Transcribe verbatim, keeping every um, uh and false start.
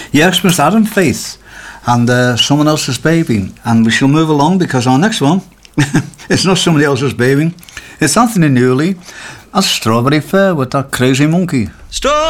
Yeah, Xmas Adam Faith and uh, Someone Else's Baby. And we shall move along because our next one it's not somebody else's baby. It's Anthony Newley and Strawberry Fair with that crazy monkey. Straw